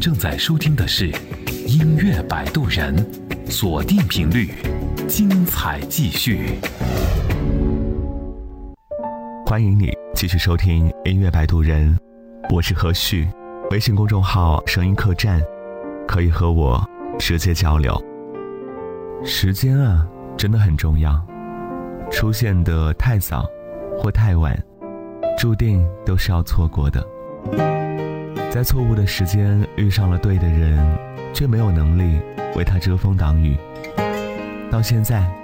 正在收听的是音乐摆渡人，锁定频率，精彩继续。 欢迎你继续收听音乐摆渡人，我是何旭，微信公众号声音客栈，可以和我直接交流。时间啊，真的很重要，出现的太早或太晚，注定都是要错过的。在错误的时间遇上了对的人，却没有能力为他遮风挡雨，到现在